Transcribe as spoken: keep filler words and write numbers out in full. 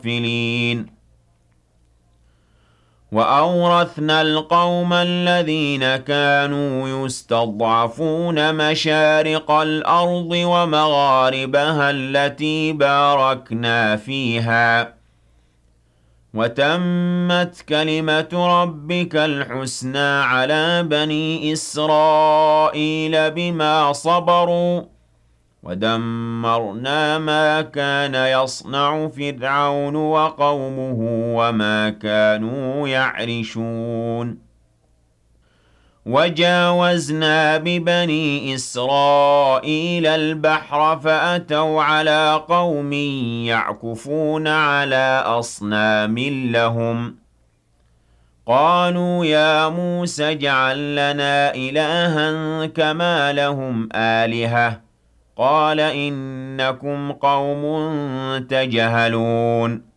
الْغَافِلِينَ وَأَوْرَثْنَا الْقَوْمَ الَّذِينَ كَانُوا يُسْتَضْعَفُونَ مَشَارِقَ الْأَرْضِ وَمَغَارِبَهَا الَّتِي بَارَكْنَا فِيهَا وَتَمَّتْ كَلِمَةُ رَبِّكَ الْحُسْنَىٰ عَلَىٰ بَنِي إِسْرَائِيلَ بِمَا صَبَرُوا وَدَمَّرْنَا مَا كَانَ يَصْنَعُ فِرْعَوْنُ وَقَوْمُهُ وَمَا كَانُوا يَعْرِشُونَ وَجَاوَزْنَا بِبَنِي إِسْرَائِيلَ الْبَحْرَ فَأَتَوْا عَلَىٰ قَوْمٍ يَعْكُفُونَ عَلَىٰ أَصْنَامٍ لَّهُمْ قَالُوا يَا مُوسَى اجْعَل لَّنَا إِلَٰهًا كَمَا لَهُمْ آلِهَةٌ قَالَ إِنَّكُمْ قَوْمٌ تَجْهَلُونَ